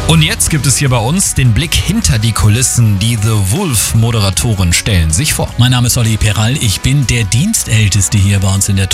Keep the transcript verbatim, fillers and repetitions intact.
Und jetzt gibt es hier bei uns den Blick hinter die Kulissen. Die The Wolf-Moderatoren stellen sich vor. Mein Name ist Olli Peral, ich bin der Dienstälteste hier bei uns in der